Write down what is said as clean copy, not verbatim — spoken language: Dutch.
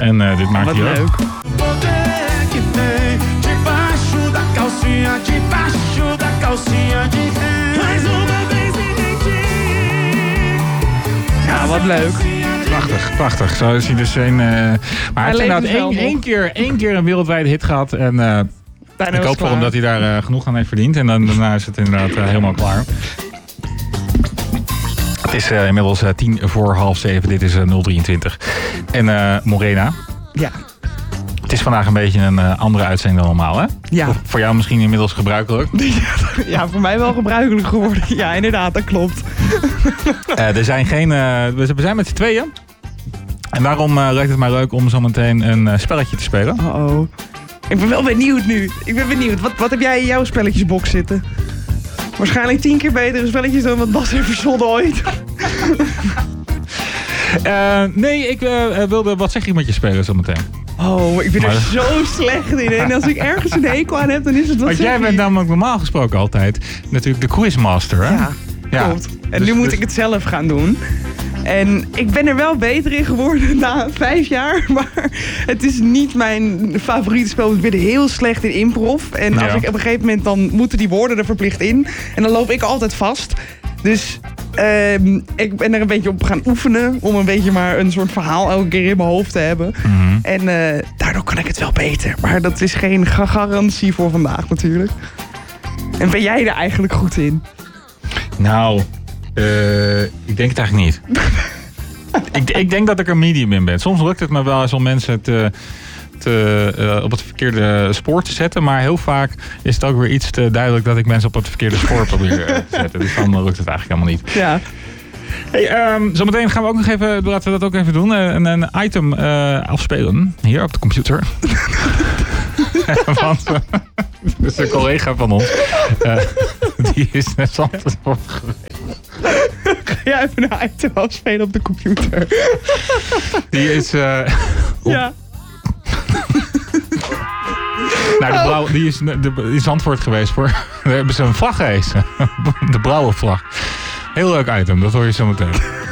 En dit maakt hij ook. Leuk. Ja, wat leuk. Prachtig. Zo is hij dus een... maar hij heeft inderdaad één keer een wereldwijde hit gehad. En ik hoop voor hem dat hij daar genoeg aan heeft verdiend. En daarna is het inderdaad helemaal klaar. Het is inmiddels 7:10. Dit is 023. En Morena. Ja. Het is vandaag een beetje een andere uitzending dan normaal, hè? Ja. Of voor jou misschien inmiddels gebruikelijk. Ja, voor mij wel gebruikelijk geworden. Ja, inderdaad, dat klopt. Er zijn we zijn met z'n tweeën. En daarom lijkt het mij leuk om zo meteen een spelletje te spelen. Oh. Ik ben wel benieuwd nu. Wat heb jij in jouw spelletjesbox zitten? Waarschijnlijk 10 keer betere spelletjes dan wat Bas heeft verzonnen ooit. Nee, ik wilde Wat zeg je met je spelen zo meteen. Oh, ik ben er zo slecht in. En als ik ergens een hekel aan heb, dan is het wat. Want jij bent namelijk normaal gesproken altijd natuurlijk de quizmaster, hè? Ja, klopt. En nu moet ik het zelf gaan doen. En ik ben er wel beter in geworden na 5 jaar. Maar het is niet mijn favoriete spel. Ik ben heel slecht in improv. En als ik op een gegeven moment, dan moeten die woorden er verplicht in. En dan loop ik altijd vast. Dus ik ben er een beetje op gaan oefenen. Om een beetje maar een soort verhaal elke keer in mijn hoofd te hebben. Mm-hmm. En daardoor kan ik het wel beter. Maar dat is geen garantie voor vandaag natuurlijk. En ben jij er eigenlijk goed in? Nou, ik denk het eigenlijk niet. ik denk dat ik er medium in ben. Soms lukt het me wel eens om mensen op het verkeerde spoor te zetten. Maar heel vaak is het ook weer iets te duidelijk dat ik mensen op het verkeerde spoor probeer te zetten. Dus dan lukt het eigenlijk helemaal niet. Ja. Hey, zometeen gaan we ook nog even, laten we dat ook even doen, een item afspelen. Hier op de computer. Want dus een collega van ons, die is naar Zandvoort geweest. Ga jij even een item afspelen op de computer? Die is... Ja. Nou, die is in Zandvoort geweest voor... Daar hebben ze een vlag gehezen. De blauwe vlag. Heel leuk item, dat hoor je zo meteen.